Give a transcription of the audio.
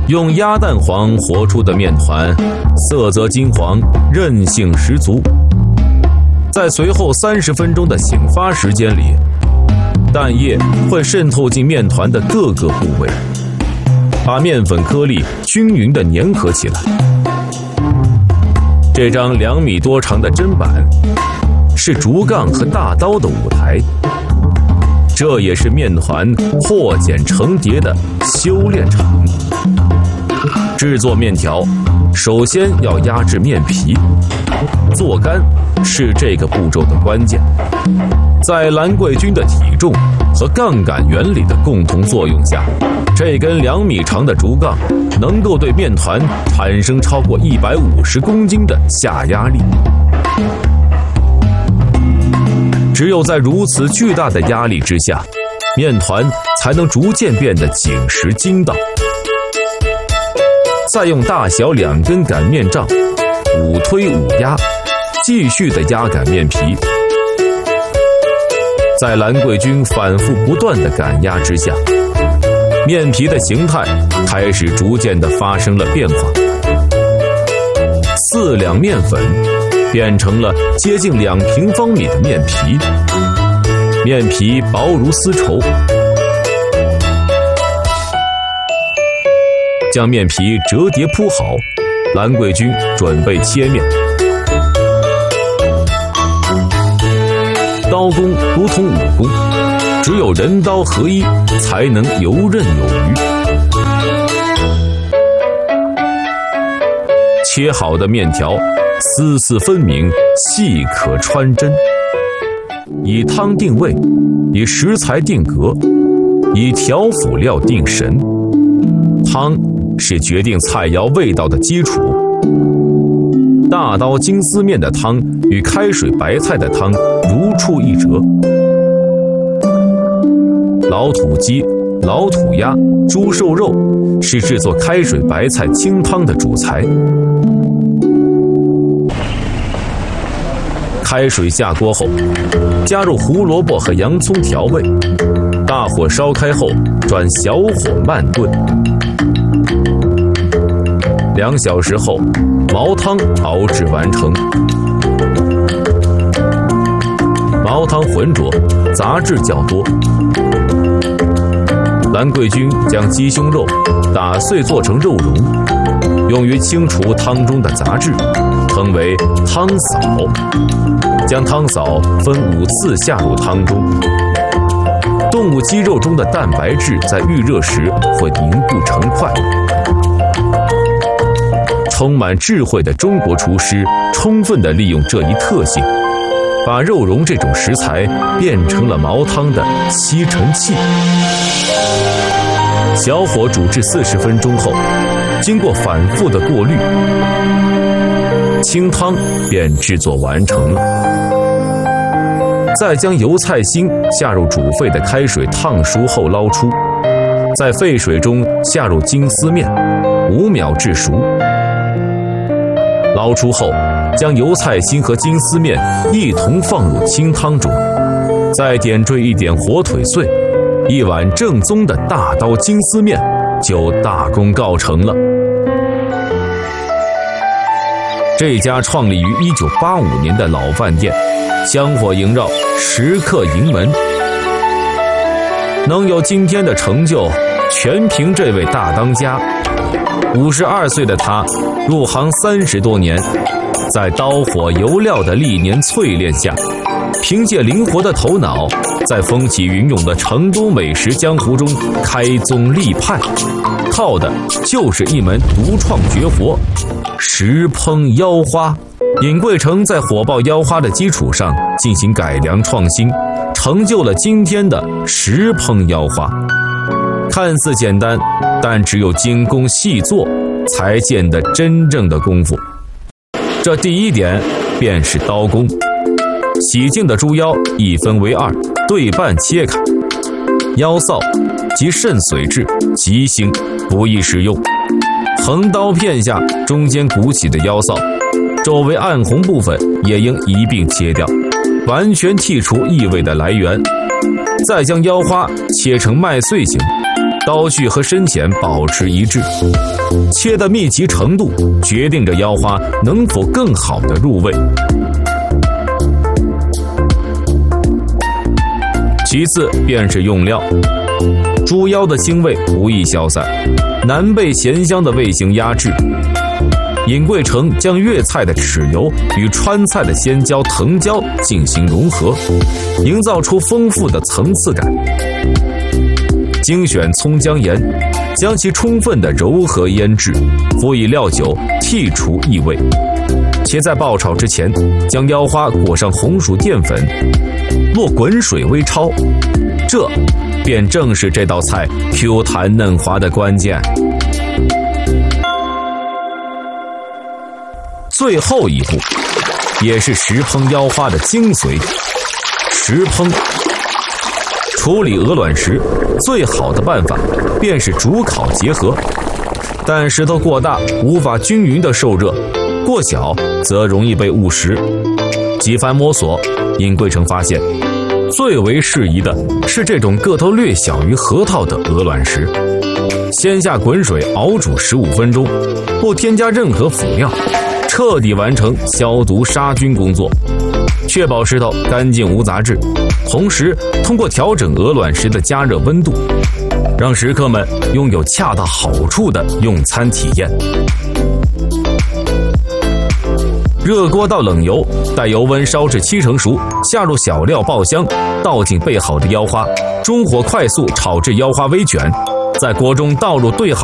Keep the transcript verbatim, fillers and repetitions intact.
用鸭蛋黄和出的面团，色泽金黄，韧性十足。在随后三十分钟的醒发时间里，蛋液会渗透进面团的各个部位，把面粉颗粒均匀地粘合起来。这张两米多长的砧板是竹杠和大刀的舞台，这也是面团和剪成叠的修炼场。制作面条，首先要压制面皮，做干是这个步骤的关键。在兰桂菌的体重和杠杆原理的共同作用下，这根两米长的竹杠能够对面团产生超过一百五十公斤的下压力。只有在如此巨大的压力之下，面团才能逐渐变得紧实筋道。再用大小两根擀面杖五推五压，继续的压擀面皮。在兰桂菌反复不断的擀压之下，面皮的形态开始逐渐的发生了变化。四两面粉变成了接近两平方米的面皮，面皮薄如丝绸。将面皮折叠铺好，兰桂菌准备切面。刀工如同武功，只有人刀合一，才能游刃有余。切好的面条丝丝分明，细可穿针。以汤定味，以食材定格，以调辅料定神。汤是决定菜肴味道的基础。大刀金丝面的汤与开水白菜的汤如出一辙。老土鸡、老土鸭、猪瘦肉是制作开水白菜清汤的主材。开水下锅后，加入胡萝卜和洋葱调味，大火烧开后转小火慢炖。两小时后，熬汤熬制完成。熬汤浑浊，杂质较多。兰桂菌将鸡胸肉打碎做成肉蓉，用于清除汤中的杂质，称为汤扫。将汤扫分五次下入汤中。动物肌肉中的蛋白质在预热时会凝固成块。充满智慧的中国厨师充分地利用这一特性，把肉蓉这种食材变成了熬汤的吸尘器。小火煮至四十分钟后，经过反复的过滤，清汤便制作完成了。再将油菜心下入煮沸的开水烫熟后捞出，在沸水中下入金丝面，五秒至熟。捞出后，将油菜心和金丝面一同放入清汤中，再点缀一点火腿碎，一碗正宗的大刀金丝面就大功告成了。这家创立于一九八五年的老饭店，香火萦绕，食客盈门。能有今天的成就，全凭这位大当家。五十二岁的他入行三十多年，在刀火油料的历年淬炼下，凭借灵活的头脑，在风起云涌的成都美食江湖中开宗立派，靠的就是一门独创绝活——石烹腰花。尹桂成在火爆腰花的基础上进行改良创新，成就了今天的石烹腰花。看似简单，但只有精工细作，才见得真正的功夫。这第一点便是刀工。洗净的猪腰一分为二，对半切开。腰臊即肾髓质，极腥，不易使用。横刀片下中间鼓起的腰臊，周围暗红部分也应一并切掉，完全剔除异味的来源。再将腰花切成麦穗形， 刀具和深浅保持一致，切的密集程度决定着腰花能否更好的入味。其次便是用料，猪腰的腥味不易消散，难被咸香的味型压制。尹桂成将粤菜的豉油与川菜的鲜椒、藤椒进行融合，营造出丰富的层次感。精选葱姜盐，将其充分的柔和腌制，辅以料酒剔除异味。且在爆炒之前，将腰花裹上红薯淀粉，落滚水微焯，这便正是这道菜 Q 弹嫩滑的关键。最后一步，也是石烹腰花的精髓，石烹。处理鹅卵石最好的办法便是煮烤结合，但石头过大无法均匀的受热，过小则容易被误食。几番摸索，尹桂成发现最为适宜的是这种个头略小于核桃的鹅卵石。先下滚水熬煮十五分钟，不添加任何辅料，彻底完成消毒杀菌工作，确保石头干净无杂质。同时通过调整鹅卵石的加热温度，让食客们拥有恰到好处的用餐体验。热锅倒冷油，待油温烧至七成熟，下入小料爆香，倒进备好的腰花，中火快速炒至腰花微卷，在锅中倒入兑好